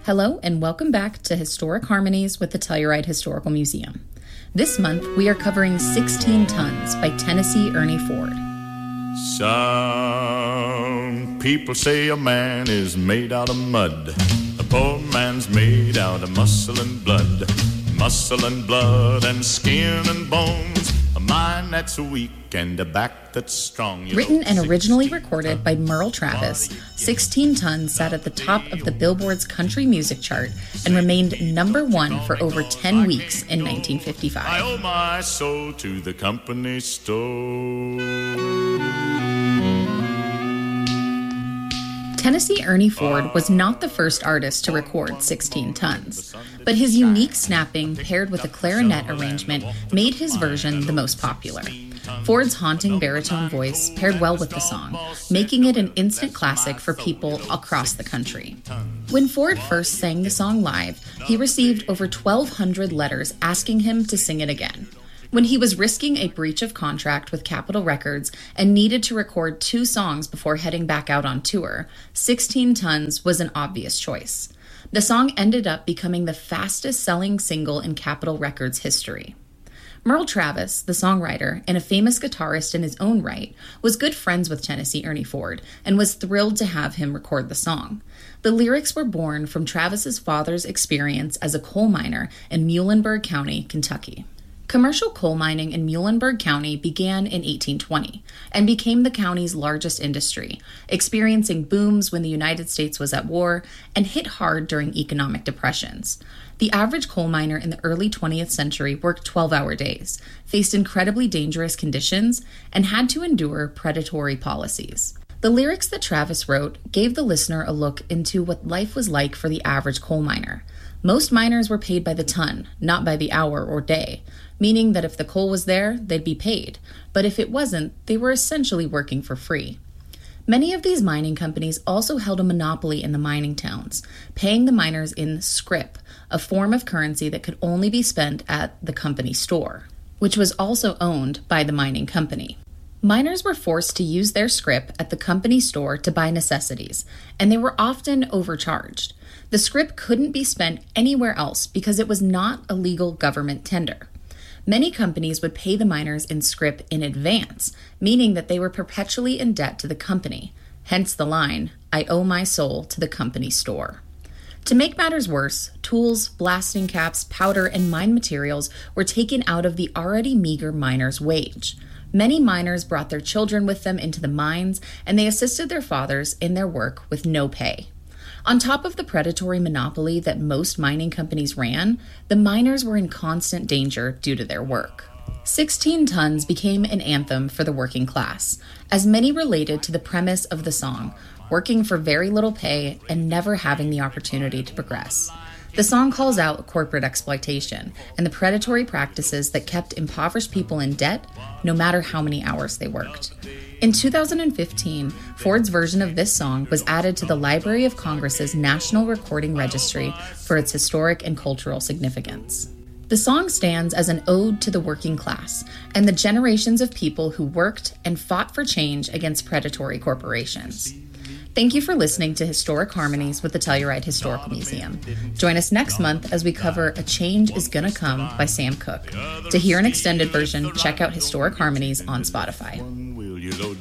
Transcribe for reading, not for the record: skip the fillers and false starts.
Hello and welcome back to Historic Harmonies with the Telluride Historical Museum. This month we are covering 16 Tons by Tennessee Ernie Ford. Some people say a man is made out of mud. A poor man's made out of muscle and blood and skin and bones. A mind that's weak and a back that's strong. Written and originally recorded by Merle Travis, 16 Tons sat at the top of the Billboard's country music chart and remained number one for over 10 weeks in 1955. I owe my soul to the company store. Tennessee Ernie Ford was not the first artist to record 16 Tons, but his unique snapping paired with a clarinet arrangement made his version the most popular. Ford's haunting baritone voice paired well with the song, making it an instant classic for people across the country. When Ford first sang the song live, he received over 1,200 letters asking him to sing it again. When he was risking a breach of contract with Capitol Records and needed to record 2 songs before heading back out on tour, 16 Tons was an obvious choice. The song ended up becoming the fastest-selling single in Capitol Records history. Merle Travis, the songwriter and a famous guitarist in his own right, was good friends with Tennessee Ernie Ford and was thrilled to have him record the song. The lyrics were born from Travis's father's experience as a coal miner in Muhlenberg County, Kentucky. Commercial coal mining in Muhlenberg County began in 1820 and became the county's largest industry, experiencing booms when the United States was at war and hit hard during economic depressions. The average coal miner in the early 20th century worked 12-hour days, faced incredibly dangerous conditions, and had to endure predatory policies. The lyrics that Travis wrote gave the listener a look into what life was like for the average coal miner. Most miners were paid by the ton, not by the hour or day, meaning that if the coal was there, they'd be paid, but if it wasn't, they were essentially working for free. Many of these mining companies also held a monopoly in the mining towns, paying the miners in scrip, a form of currency that could only be spent at the company store, which was also owned by the mining company. Miners were forced to use their scrip at the company store to buy necessities, and they were often overcharged. The scrip couldn't be spent anywhere else because it was not a legal government tender. Many companies would pay the miners in scrip in advance, meaning that they were perpetually in debt to the company. Hence the line, "I owe my soul to the company store." To make matters worse, tools, blasting caps, powder, and mine materials were taken out of the already meager miners' wage. Many miners brought their children with them into the mines, and they assisted their fathers in their work with no pay. On top of the predatory monopoly that most mining companies ran, the miners were in constant danger due to their work. 16 Tons became an anthem for the working class, as many related to the premise of the song, working for very little pay and never having the opportunity to progress. The song calls out corporate exploitation and the predatory practices that kept impoverished people in debt no matter how many hours they worked. In 2015, Ford's version of this song was added to the Library of Congress's National Recording Registry for its historic and cultural significance. The song stands as an ode to the working class and the generations of people who worked and fought for change against predatory corporations. Thank you for listening to Historic Harmonies with the Telluride Historical Museum. Join us next month as we cover A Change Is Gonna Come by Sam Cooke. To hear an extended version, check out Historic Harmonies on Spotify.